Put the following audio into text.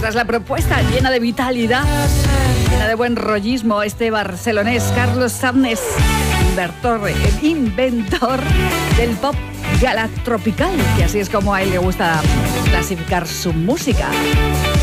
Esta es la propuesta, llena de vitalidad, llena de buen rollismo. Este barcelonés, Carlos Sarnes, inventor del pop galatropical, que así es como a él le gusta clasificar su música.